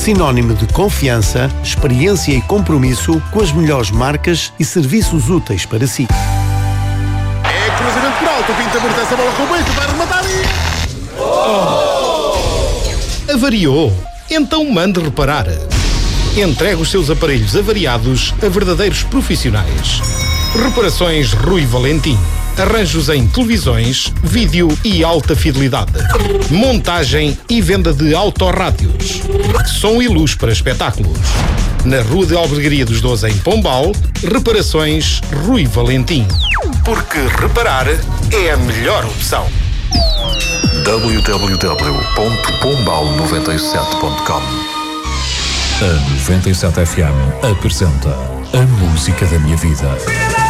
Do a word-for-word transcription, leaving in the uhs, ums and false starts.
Sinónimo de confiança, experiência e compromisso com as melhores marcas e serviços úteis para si. É cruzamento por alto, o Pinto aborta essa bola com o Bento, vai rematar e... Oh! Avariou? Então mande reparar. Entregue os seus aparelhos avariados a verdadeiros profissionais. Reparações Rui Valentim. Arranjos em televisões, vídeo e alta fidelidade. Montagem e venda de autorrádios. Som e luz para espetáculos. Na Rua de Albergaria dos Doze, em Pombal, Reparações Rui Valentim. Porque reparar é a melhor opção. w w w ponto pombal noventa e sete ponto com. A noventa e sete F M apresenta A Música da Minha Vida.